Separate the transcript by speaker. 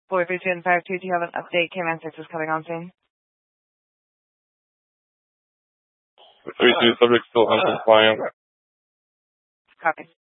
Speaker 1: 43252, do you have an update? K-Man 6 is coming on soon.
Speaker 2: 32, subject still uncompliant.
Speaker 1: Copy.